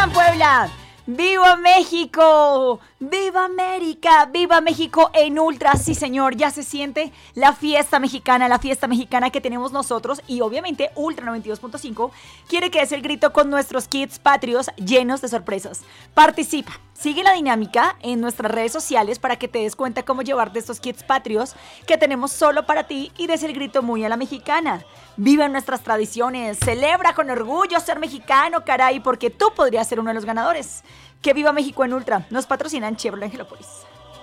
¡Viva Puebla! ¡Viva México! ¡Viva América! ¡Viva México en Ultra! Sí, señor, ya se siente la fiesta mexicana que tenemos nosotros y obviamente Ultra 92.5 quiere que des el grito con nuestros kits patrios llenos de sorpresas. Participa, sigue la dinámica en nuestras redes sociales para que te des cuenta cómo llevarte estos kits patrios que tenemos solo para ti y des el grito muy a la mexicana. Viva nuestras tradiciones, celebra con orgullo ser mexicano, caray, porque tú podrías ser uno de los ganadores. Que viva México en Ultra. Nos patrocinan Chevrolet Angelópolis.